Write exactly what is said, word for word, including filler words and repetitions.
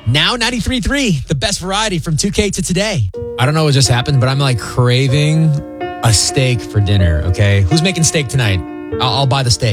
Now ninety-three point three, the best variety from two K to today. I don't know what just happened, but I'm like craving a steak for dinner, okay? Who's making steak tonight? I'll, I'll buy the steak.